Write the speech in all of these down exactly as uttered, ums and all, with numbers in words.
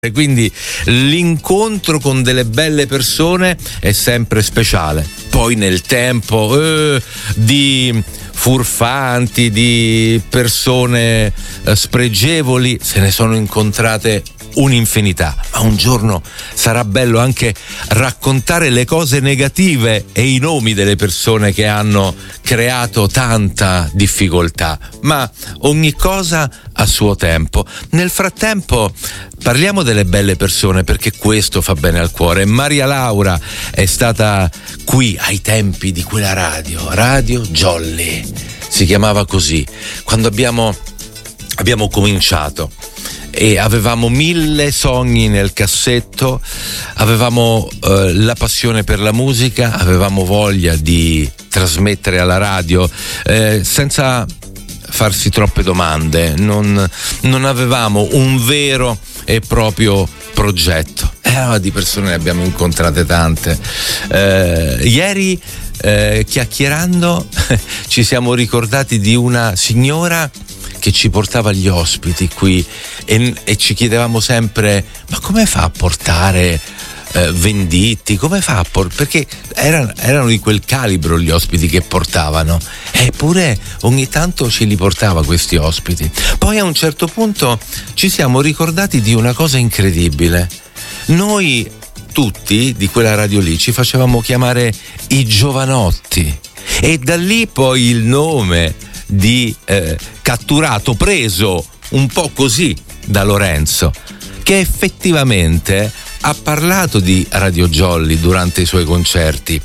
E quindi l'incontro con delle belle persone è sempre speciale. Poi nel tempo eh, di furfanti, di persone eh, spregevoli se ne sono incontrate un'infinità, ma un giorno sarà bello anche raccontare le cose negative e i nomi delle persone che hanno creato tanta difficoltà, ma ogni cosa a suo tempo. Nel frattempo parliamo delle belle persone, perché questo fa bene al cuore. Maria Laura è stata qui ai tempi di quella radio, Radio Jolly, si chiamava così, quando abbiamo, abbiamo cominciato. E avevamo mille sogni nel cassetto, avevamo eh, la passione per la musica, avevamo voglia di trasmettere alla radio eh, senza farsi troppe domande, non, non avevamo un vero e proprio progetto. Eh, di persone ne abbiamo incontrate tante. Eh, ieri eh, chiacchierando ci siamo ricordati di una signora che ci portava gli ospiti qui e, e ci chiedevamo sempre: ma come fa a portare eh, Venditti? Come fa a portare? Perché erano, erano di quel calibro gli ospiti che portavano, eppure ogni tanto ce li portava questi ospiti. Poi a un certo punto ci siamo ricordati di una cosa incredibile. Noi tutti di quella radio lì ci facevamo chiamare i Giovanotti, e da lì poi il nome di eh, catturato, preso un po' così da Lorenzo, che effettivamente ha parlato di Radio Jolly durante i suoi concerti,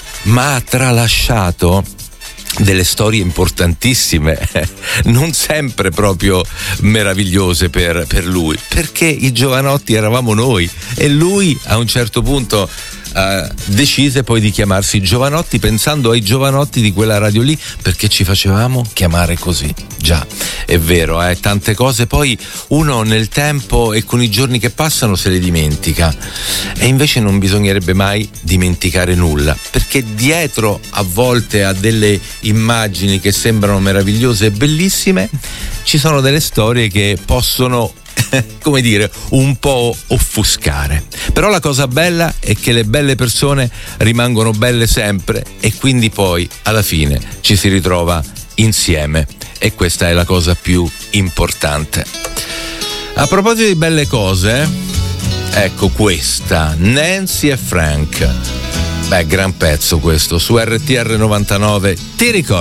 ma ha tralasciato delle storie importantissime, non sempre proprio meravigliose per, per lui, perché i Giovanotti eravamo noi, e lui a un certo punto Uh, decise poi di chiamarsi Giovanotti, pensando ai giovanotti di quella radio lì, perché ci facevamo chiamare così. Già, è vero, eh, tante cose poi uno nel tempo e con i giorni che passano se le dimentica, e invece non bisognerebbe mai dimenticare nulla, perché dietro a volte a delle immagini che sembrano meravigliose e bellissime ci sono delle storie che possono, come dire, un po' offuscare. Però la cosa bella è che le belle persone rimangono belle sempre, e quindi poi alla fine ci si ritrova insieme, e questa è la cosa più importante. A proposito di belle cose, ecco questa, Nancy e Frank. Beh, gran pezzo questo, su R T R novantanove. Ti ricordi?